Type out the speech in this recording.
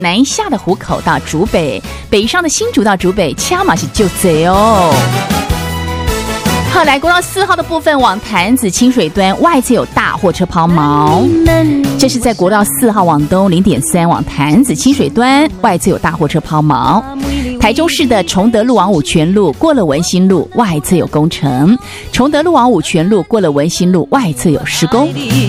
南下的湖口到竹北，北上的新竹到竹北，掐嘛是就贼哦。后来国道4号的部分往潭子清水端外侧有大货车抛锚，这是在国道4号往东 0.3 往潭子清水端外侧有大货车抛锚。台中市的崇德路往五权路过了文心路外侧有工程，崇德路往五权路过了文心路外侧有施工。